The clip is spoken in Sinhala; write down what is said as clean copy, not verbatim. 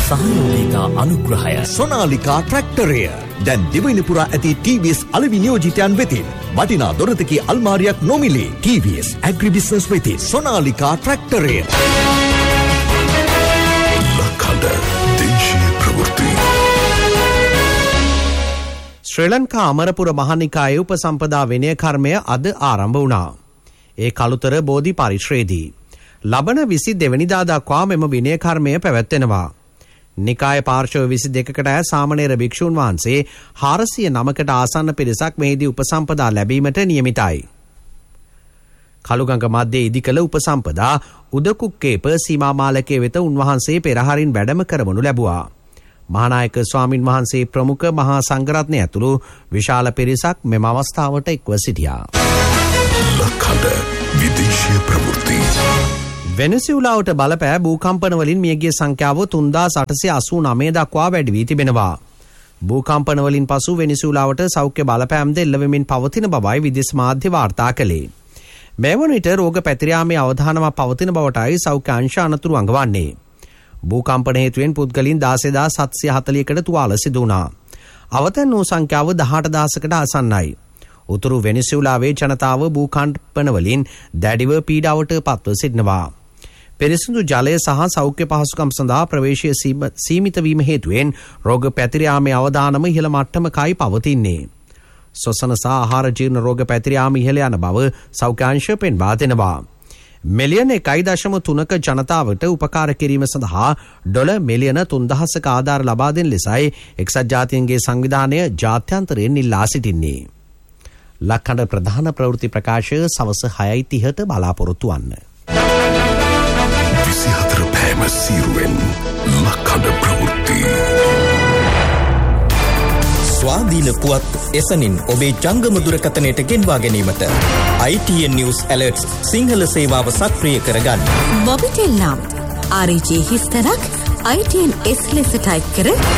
සහයෝගිකා අනුග්‍රහය සොනාලිකා ට්‍රැක්ටරය දැන් දිවයින පුරා ඇති TVS අලෙවි නියෝජිතයන් වෙතින් වටිනා දොරතකී අල්මාරියක් නොමිලේ. TVS ඇග්‍රිබිස්නස් වෙතින් සොනාලිකා ට්‍රැක්ටරය. ලක්හඬ දේශීය ප්‍රවෘත්ති. ශ්‍රී ලංකා අමරපුර මහනිකායේ උපසම්පදා විනය කර්මය අද ආරම්භ වුණා. ඒ කළුතර බෝධි පරිශ්‍රයේදී ලබන 22 වෙනිදා දක්වා මෙම විනය කර්මය පැවැත්වෙනවා. නිකාය පාර්ශ්ව 22කට සාමණේර භික්ෂුන් වහන්සේ 409කට ආසන්න පිරිසක් මෙහිදී උපසම්පදා ලැබීමට නියමිතයි. කළුගඟ මැදේ ඉදිකළ උපසම්පදා උදකුක්කේප සීමා මාලකයේ වෙත උන්වහන්සේ පෙරහරින් වැඩම කරවනු ලැබුවා. මහානායක ස්වාමින් වහන්සේ ප්‍රමුඛ මහා සංඝරත්නය ඇතුළු විශාල පිරිසක් මෙම අවස්ථාවට එක්ව සිටියා. ලක්හඬ විදේශීය ප්‍රවෘත්ති. වෙනසියුලාවට බලපෑ භූකම්පන වලින් මියගිය සංඛ්‍යාව 3889 දක්වා වැඩි වී තිබෙනවා. භූකම්පන වලින් පසු වෙනසියුලාවට සෞඛ්‍ය බලපෑම්ද එල්ල වෙමින් පවතින බවයි විදේශ මාධ්‍ය වාර්තා කළේ. මේ වන විට රෝග පැතිර යාමේ අවධානමක් පවතින බවටයි සෞඛ්‍ය අංශ අනතුරු අඟවන්නේ. භූකම්පන හේතුවෙන් පුද්ගලයන් 16740කට තුවාල සිදු වුණා. අවතැන් වූ සංඛ්‍යාව 18000කට ආසන්නයි. උතුරු වෙනිසුලාවේ ජනතාව භූකම්පන වලින් දැඩිව පීඩාවට පත්ව සිටිනවා. පිරිසිදු ජලය සහ සෞඛ්‍ය පහසුකම් සඳහා ප්‍රවේශය සීමිත වීම හේතුවෙන් රෝග පැතිර යාමේ අවදානම ඉහළ මට්ටමකයි පවතින්නේ. ශ්වසන සහ ආහාර ජීර්ණ රෝග පැතිර යාම ඉහළ යන බව සෞඛ්‍ය අංශය පෙන්වා දෙනවා. මිලියන 1.3ක ජනතාවට උපකාර කිරීම සඳහා ඩොලර් මිලියන 3000ක ආධාර ලබා දෙන ලෙසයි එක්සත් ජාතීන්ගේ සංවිධානය ජාත්‍යන්තරයෙන් ඉල්ලා සිටින්නේ. ලක්හඬ ප්‍රධාන ප්‍රවෘත්ති ප්‍රකාශය සවස 6:30ට බලාපොරොත්තු වන්න. 24 පෑම සීරුවෙන් ලක්හඬ ප්‍රවෘත්ති. ස්වාධීන පුවත් එසනින් ඔබේ ජංගම දුරකථනයට ගෙන්වා ගැනීමට ITN News Alerts සිංහල සේවාව සක්‍රිය කරගන්න. මොබිටෙල් නම් RJ හිස්තරක් ITN S ලෙස ටයිප් කර